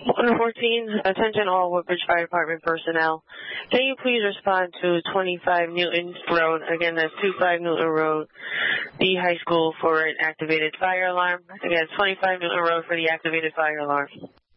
114, attention all Woodbridge Fire Department personnel. Can you please respond to 25 Newton Road, again that's 25 Newton Road, the high school for an activated fire alarm. Again, it's 25 Newton Road for the activated fire alarm.